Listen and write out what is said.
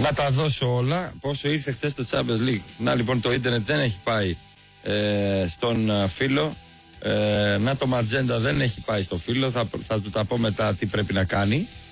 Να τα δώσω όλα. Πόσο ήρθε χθες το Champions League. Να λοιπόν, το ίντερνετ δεν έχει πάει στον φίλο. Να το Ματζέντα δεν έχει πάει στο φίλο. Θα του τα πω μετά τι πρέπει να κάνει.